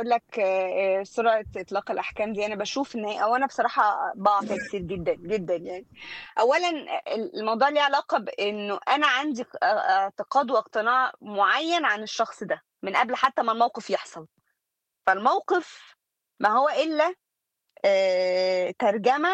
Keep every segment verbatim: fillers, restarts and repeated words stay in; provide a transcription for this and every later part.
اقول لك آه، آه، سرعه اطلاق الاحكام دي انا بشوف ان هي، او انا بصراحه بقع فيها كتير جدا جدا يعني. اولا الموضوع ليه علاقه بانه انا عندي ق- اعتقاد واقتناع معين عن الشخص ده من قبل حتى ما الموقف يحصل. فالموقف ما هو الا آه، ترجمه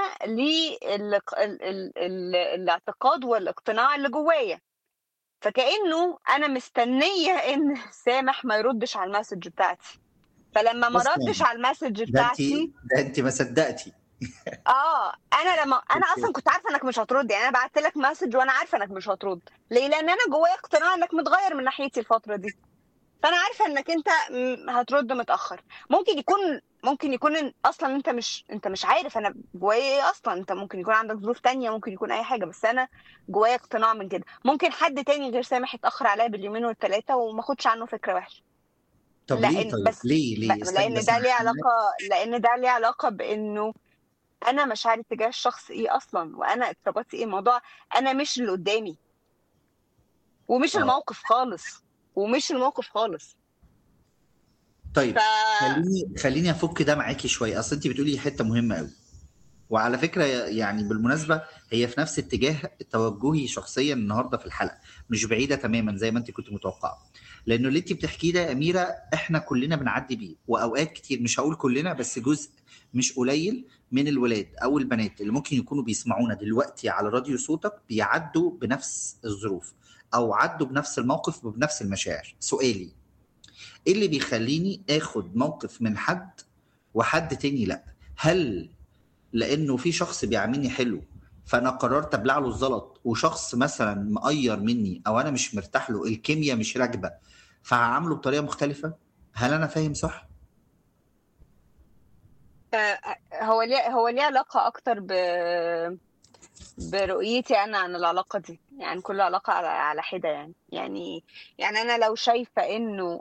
للاعتقاد والاقتناع اللي جوايا. فكأنه انا مستنيه ان سامح ما يردش على المسج بتاعتي، فلما ما ردش اصلا على المسج ده انت بتاعتي. ده انت ما صدقتي. اه انا لما انا اصلا كنت عارفه انك مش هترد، يعني انا بعت لك مسج وانا عارفه انك مش هترد. ليه؟ لان انا جوايا اقتناع انك متغير من ناحيتي الفتره دي، فانا عارفه انك انت م- هترد متاخر. ممكن يكون ممكن يكون إن اصلا انت مش انت مش عارف انا جوايا ايه اصلا، انت ممكن يكون عندك ظروف تانية، ممكن يكون اي حاجه، بس انا جوايا اقتناع من كده. ممكن حد تاني غير سامح يتاخر عليا باليومين والثلاثه وما اخدش عنه فكره وحشه. طب ليه؟ لان طيب بس ليه ليه ب- استني لان بس ده انا ليه هفهمك. علاقه لان ده ليه علاقه بانه انا مشاعري تجاه الشخص ايه اصلا، وانا ارتباطي ايه الموضوع. انا مش اللي قدامي، ومش اه الموقف خالص، ومش الموقف خالص. ف طيب، خليني خليني افك ده معاكي شويه. اصل انت بتقولي حته مهمه قوي، وعلى فكره يعني بالمناسبه هي في نفس اتجاه توجهي شخصيا النهارده في الحلقه، مش بعيده تماما زي ما انت كنت متوقعه. لانه اللي انت بتحكيه ده يا اميره احنا كلنا بنعدي بيه، واوقات كتير، مش هقول كلنا بس جزء مش قليل من الولاد او البنات اللي ممكن يكونوا بيسمعونا دلوقتي على راديو صوتك بيعدوا بنفس الظروف او عدوا بنفس الموقف وبنفس المشاعر. سؤالي: ايه اللي بيخليني اخد موقف من حد وحد تاني لا؟ هل لانه في شخص بيعاملني حلو فانا قررت ابلع له الزلط، وشخص مثلا مقير مني او انا مش مرتاح له، الكيمياء مش راكبه، فهعامله بطريقه مختلفه؟ هل انا فاهم صح؟ ف- هو ليه هو ليه علاقه اكتر ب برؤيتي انا عن العلاقه دي، يعني كل علاقه على على حده يعني يعني يعني انا لو شايفه انه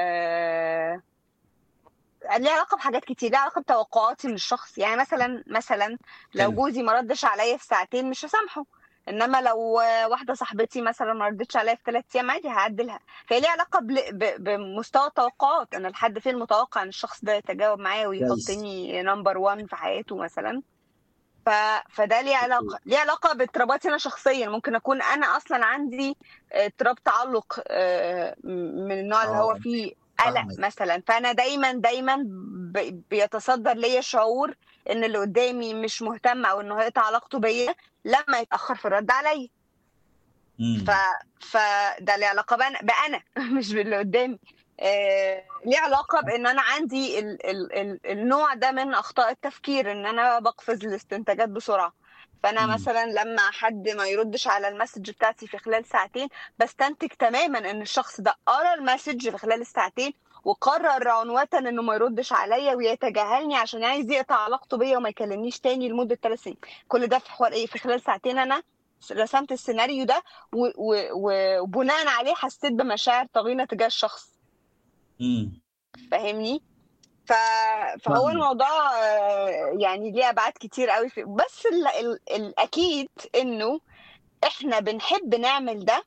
آه ليه علاقه بحاجات كتير، ليه علاقه بتوقعاتي من الشخص. يعني مثلا مثلا لو حلو. جوزي ما ردش عليا في ساعتين مش هسامحه، انما لو واحده صاحبتي مثلا ما ردتش عليا في ثلاث ايام عادي هعدلها. فهي ليه علاقه بل- ب- بمستوى التوقعات، انا لحد فين متوقع ان الشخص ده يتجاوب معايا كويس. ويحطني نمبر واحد في حياته مثلا. ف... فده ليه اوكي. علاقه ليه علاقه بارتباطي انا شخصيا. ممكن اكون انا اصلا عندي اضطراب تعلق آه، من النوع اللي هو اه فيه قلق فاهمك. مثلا، فانا دايما دايما ب... بيتصدر ليا شعور ان اللي قدامي مش مهتم او انه هيقطع علاقته بيا لما يتاخر في الرد عليا. ف... امم. فده ليه علاقه بأنا, بأنا مش باللي قدامي. آه... ليه علاقه بان انا عندي ال... ال... ال... النوع ده من اخطاء التفكير، ان انا بقفز الاستنتاجات بسرعه. فانا امم. مثلا لما حد ما يردش على المسج بتاعتي في خلال ساعتين بستنتج تماما ان الشخص ده قرا المسج في خلال الساعتين وقرر عنوة انه ما يردش عليا ويتجاهلني عشان عايز يقطع علاقته بيا وما يكلمنيش تاني لمده ثلاث سنين. كل ده في حوار ايه؟ في خلال ساعتين انا رسمت السيناريو ده و- و- و- وبناء عليه حسيت بمشاعر طغينة تجاه الشخص. امم. فاهمني؟ ف... فهو فاهمك. الموضوع آه، يعني ليه ابعاد كتير قوي في... بس ال... ال... الاكيد انه احنا بنحب نعمل ده،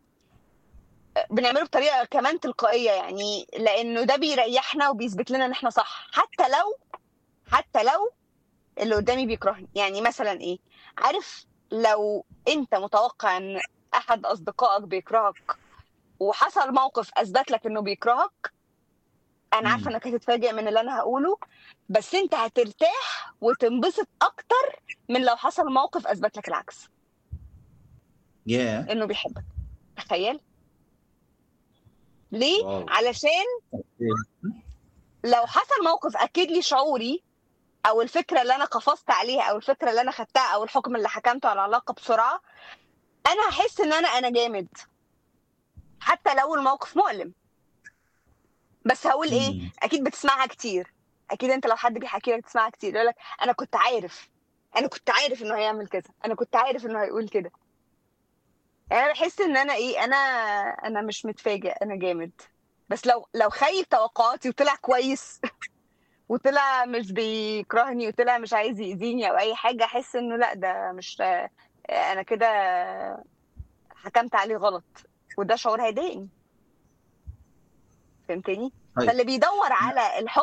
بنعمله بطريقه كمان تلقائيه، يعني لانه ده بيريحنا وبيثبت لنا ان احنا صح، حتى لو حتى لو اللي قدامي بيكرهني. يعني مثلا ايه؟ عارف، لو انت متوقع ان احد اصدقائك بيكرهك وحصل موقف اثبت لك انه بيكرهك، انا عارفه امم. انك هتتفاجئ من اللي انا هقوله، بس انت هترتاح وتنبسط اكتر من لو حصل موقف اثبت لك العكس، ياه. انه بيحبك. تخيل. ليه؟ واو. علشان لو حصل موقف اكد لي شعوري او الفكره اللي انا قفزت عليها او الفكره اللي انا خدتها او الحكم اللي حكمته على العلاقه بسرعه، انا هحس ان انا انا جامد حتى لو الموقف مؤلم. بس هقول ايه؟ امم. اكيد بتسمعها كتير. اكيد انت لو حد بيحكي لك تسمعها كتير، يقول لك انا كنت عارف انا كنت عارف انه هيعمل كذا، انا كنت عارف انه هيقول كده. يعني انا بحس ان انا ايه، انا انا مش متفاجئ، انا جامد. بس لو لو خيب توقعاتي وطلع كويس وطلع مش بيكرهني وطلع مش عايز يأذيني او اي حاجه، احس انه لا، ده مش انا كده حكمت عليه غلط، وده شعور هيضايقني. فهمتني؟ طيب. فاللي بيدور على الحب